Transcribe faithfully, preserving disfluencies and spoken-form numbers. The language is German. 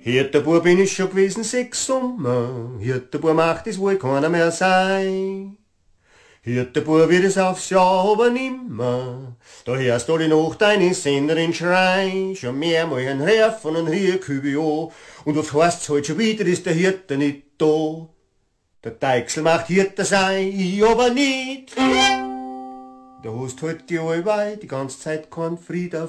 Hirtenbub bin ich schon gewesen, sechs Sommer. Hirtenbub macht es wohl keiner mehr sein. Hirtenbub wird es aufs Jahr aber nimmer. Da hörst du die Nacht deine Senderin schreien. Schon mehrmal ein Ref und ein Rierkübe an. Und oft heißt's halt schon wieder, ist der Hirte nicht da. Der Deichsel macht Hirte sein, ich aber nicht. Da hast halt die allweil die ganze Zeit keinen Frieden.